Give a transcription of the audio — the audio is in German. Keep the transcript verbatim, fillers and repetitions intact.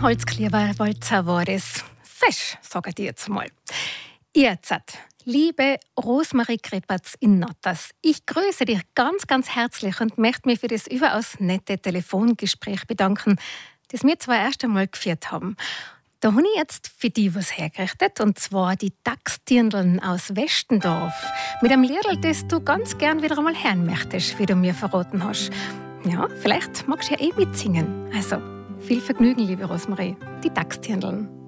Holzkleberwalzer war das. Fesch, sage ich dir jetzt mal. Jetzt, liebe Rosmarie Krepertz in Natters, ich grüße dich ganz, ganz herzlich und möchte mich für das überaus nette Telefongespräch bedanken, das wir zwar erst einmal geführt haben. Da habe ich jetzt für dich was hergerichtet, und zwar die Dachsdirndln aus Westendorf. Mit einem Liedl, das du ganz gern wieder einmal hören möchtest, wie du mir verraten hast. Ja, vielleicht magst du ja eh mitsingen. Also, viel Vergnügen, liebe Rosmarie. Die Dachsdirndln.